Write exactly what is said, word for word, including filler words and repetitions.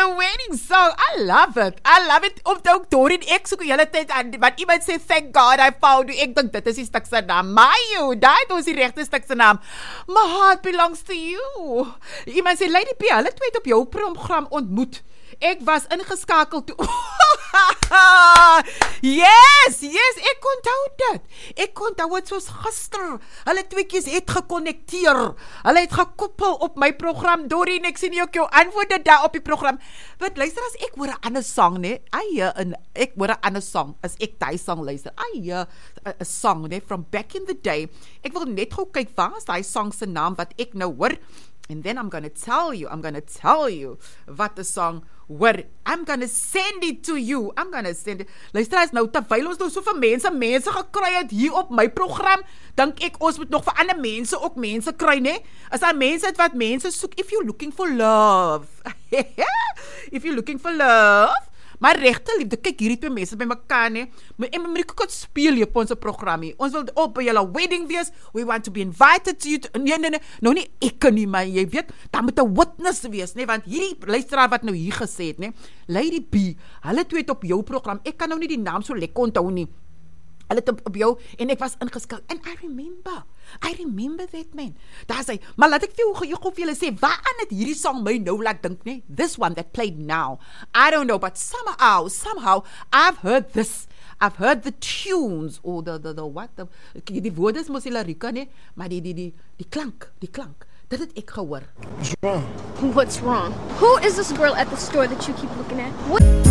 The wedding song, I love it. I love it. Op ook door en ek soek die hele tyd aan, wat iemand sê, thank God I found you. Ek dink dit is die stuk se naam. Mayo, daai is die regte stuk se naam. My heart belongs to you. Iemand sê, Lady P, hulle twee het op jou program ontmoet. Ek was ingeskakel toe. Yes, yes, ek onthou dit. Ek onthou dit soos gister. Hulle tweeetjies het gekonnekteer. Hulle het gekoppel op my program. Dorien, ek sien ook jou antwoorde daar op die program. Want luister, as ek hoor 'n ander sang, nee, eie, en ek hoor 'n ander sang, as ek daai sang luister, eie, 'n song, nee, from back in the day. Ek wil net gou kyk, waar is daai sang se naam wat ek nou hoor? And then I'm going to tell you, I'm going to tell you wat the song word. I'm going to send it to you. I'm going to send it. Luister, as nou, terwyl ons nou so vir mense, mense gekry het hier op my program, dink ek, ons moet nog vir ander mense ook mense kry, ne? As daar mense het wat mense soek, if you're looking for love, if you're looking for love, maar regte liefde, kyk hierdie twee mense by mekaar, ne? En moet ek ook speel hier op ons program hier. Ons wil op by julle wedding wees. We want to be invited to you. To, nee, nee, nee, nou nie ek nie, maar jy weet, daar moet 'n witness wees, ne? Want hierdie luisteraar wat nou hier gesê het, ne? Lady B, hulle twee het op jou program, ek kan nou nie die naam so lekker onthou nie. Hulle het op, op jou, en ek was ingeskakel, and I remember, I remember that man, daar sê, maar laat ek vir jou gou vir julle sê, waaraan het hierdie song my nou laat dink, nee, this one that played now, I don't know, but somehow, somehow, I've heard this, I've heard the tunes, or the, the, the, what, the, die woorde is mos die lirieke, nee, maar die, die, die, die klank, die klank, dit het ek gehoor. What's wrong? What's wrong? Who is this girl at the store that you keep looking at? What?